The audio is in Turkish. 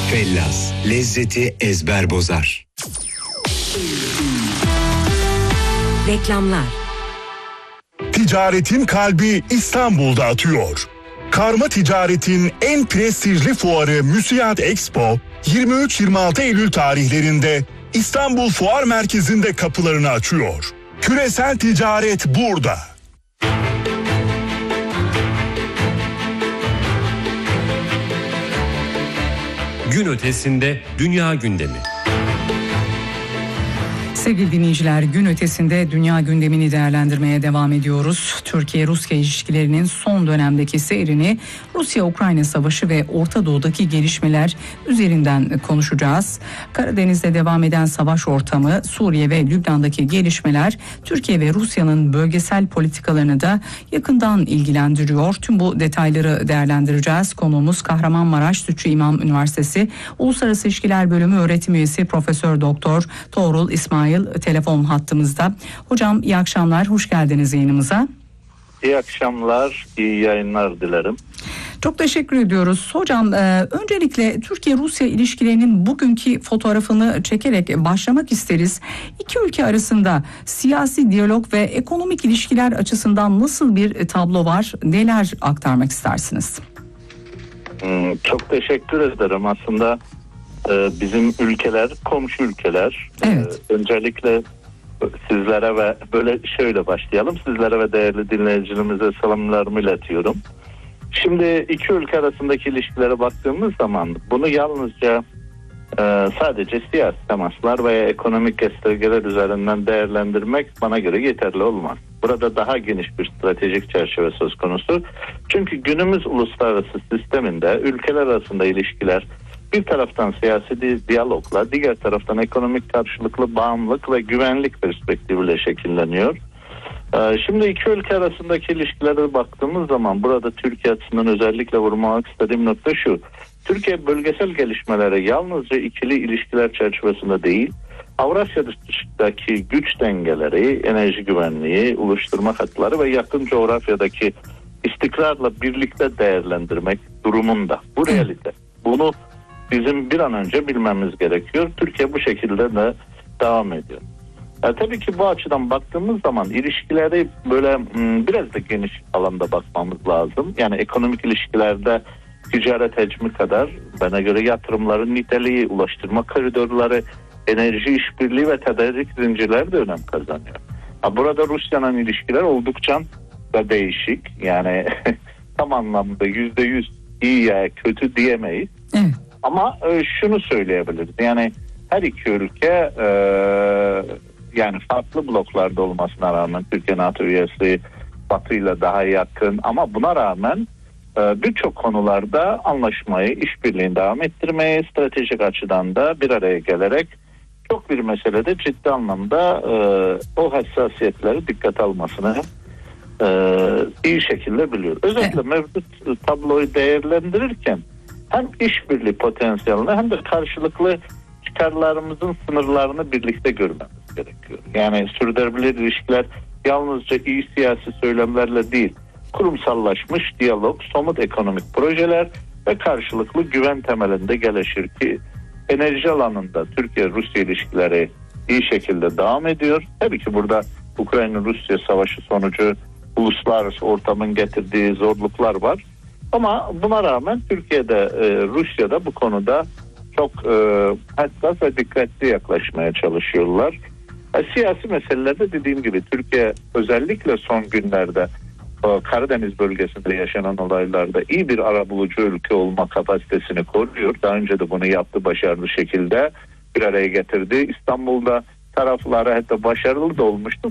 Fellas, lezzeti ezber bozar. Reklamlar. Ticaretin kalbi İstanbul'da atıyor. Karma ticaretin en prestijli fuarı Müsiyat Expo 23-26 Eylül tarihlerinde İstanbul Fuar Merkezi'nde kapılarını açıyor. Küresel ticaret burada. Gün ötesinde dünya gündemi. Sevgili dinleyiciler, gün ötesinde dünya gündemini değerlendirmeye devam ediyoruz. Türkiye-Rusya ilişkilerinin son dönemdeki seyrini, Rusya-Ukrayna savaşı ve Orta Doğu'daki gelişmeler üzerinden konuşacağız. Karadeniz'de devam eden savaş ortamı, Suriye ve Lübnan'daki gelişmeler, Türkiye ve Rusya'nın bölgesel politikalarını da yakından ilgilendiriyor. Tüm bu detayları değerlendireceğiz. Konuğumuz Kahramanmaraş Sütçü İmam Üniversitesi Uluslararası İlişkiler Bölümü öğretim üyesi Profesör Doktor Tuğrul İsmail telefon hattımızda. Hocam iyi akşamlar, hoş geldiniz yayınımıza. İyi akşamlar, iyi yayınlar dilerim. Çok teşekkür ediyoruz. Hocam öncelikle Türkiye-Rusya ilişkilerinin bugünkü fotoğrafını çekerek başlamak isteriz. İki ülke arasında siyasi diyalog ve ekonomik ilişkiler açısından nasıl bir tablo var? Neler aktarmak istersiniz? Çok teşekkür ederim. Aslında bizim ülkeler, komşu ülkeler. Evet. Öncelikle sizlere ve şöyle başlayalım. Sizlere ve değerli dinleyicilerimize selamlarımı iletiyorum. Şimdi iki ülke arasındaki ilişkilere baktığımız zaman bunu yalnızca sadece siyasi temaslar veya ekonomik göstergeler üzerinden değerlendirmek bana göre yeterli olmaz. Burada daha geniş bir stratejik çerçeve söz konusu. Çünkü günümüz uluslararası sisteminde ülkeler arasında ilişkiler bir taraftan siyasi diyalogla, diğer taraftan ekonomik karşılıklı bağımlılık ve güvenlik perspektifiyle şekilleniyor. Şimdi iki ülke arasındaki ilişkilere baktığımız zaman burada Türkiye açısından özellikle vurmak istediğim nokta şu. Türkiye bölgesel gelişmelere yalnızca ikili ilişkiler çerçevesinde değil, Avrasya'daki güç dengeleri, enerji güvenliği, oluşturma hatları ve yakın coğrafyadaki istikrarla birlikte değerlendirmek durumunda. Bu realite. Bunu bizim bir an önce bilmemiz gerekiyor. Türkiye bu şekilde de devam ediyor. Tabii ki bu açıdan baktığımız zaman ilişkileri böyle biraz da geniş alanda bakmamız lazım. Yani ekonomik ilişkilerde ticaret hacmi kadar bana göre yatırımların niteliği, ulaştırma koridorları, enerji işbirliği ve tedarik zincirleri de önem kazanıyor. Burada Rusya'nın ilişkiler oldukça da değişik. Yani tam anlamda %100 iyi ya kötü diyemeyiz. Evet. Ama şunu söyleyebiliriz. Yani her iki ülke yani farklı bloklarda olmasına rağmen Türkiye NATO üyesi, Batı'yla daha yakın ama buna rağmen birçok konularda anlaşmayı, işbirliğini devam ettirmeyi, stratejik açıdan da bir araya gelerek çok bir meselede ciddi anlamda o hassasiyetleri dikkate almasını iyi şekilde biliyor. Özellikle mevcut tabloyu değerlendirirken hem işbirliği potansiyelini hem de karşılıklı çıkarlarımızın sınırlarını birlikte görmemiz gerekiyor. Yani sürdürülebilir ilişkiler yalnızca iyi siyasi söylemlerle değil, kurumsallaşmış diyalog, somut ekonomik projeler ve karşılıklı güven temelinde gelişir ki enerji alanında Türkiye-Rusya ilişkileri iyi şekilde devam ediyor. Tabii ki burada Ukrayna-Rusya savaşı sonucu uluslararası ortamın getirdiği zorluklar var. Ama buna rağmen Türkiye'de, Rusya'da bu konuda çok hassas ve dikkatli yaklaşmaya çalışıyorlar. Siyasi meselelerde dediğim gibi Türkiye özellikle son günlerde Karadeniz bölgesinde yaşanan olaylarda iyi bir arabulucu ülke olma kapasitesini koruyor. Daha önce de bunu yaptı başarılı şekilde bir araya getirdi. İstanbul'da taraflara hatta başarılı da olmuştu.